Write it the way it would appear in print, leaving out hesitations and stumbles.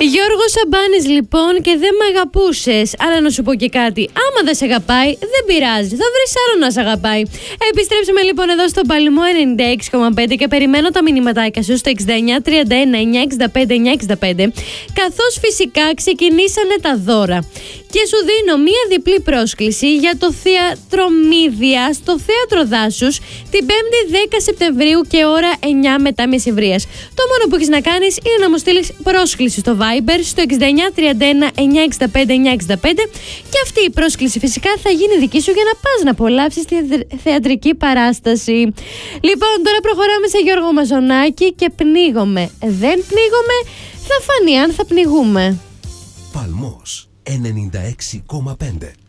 Γιώργο Σαμπάνης λοιπόν, και δεν μ' αγαπούσες. Αλλά να σου πω και κάτι, άμα δεν σε αγαπάει δεν πειράζει, θα βρεις άλλο να σε αγαπάει. Επιστρέψαμε λοιπόν εδώ στο Παλμό 96,5 και περιμένω τα μηνυματάκια σου στο 69 31 965 965, καθώς φυσικά ξεκινήσανε τα δώρα. Και σου δίνω μία διπλή πρόσκληση για το Θεατρομίδια στο Θέατρο Δάσους την 5η 10 Σεπτεμβρίου και ώρα 9 μετά μεσημβρίας. Το μόνο που έχεις να κάνεις είναι να μου στείλεις πρόσκληση στο Viber στο 69 31 965 965 και αυτή η πρόσκληση φυσικά θα γίνει δική σου για να πας να απολαύσεις τη θεατρική παράσταση. Λοιπόν, τώρα προχωράμε σε Γιώργο Μαζονάκη και πνίγομαι. Δεν πνίγομαι, θα φανεί αν θα πνιγούμε. Παλμός 96,5.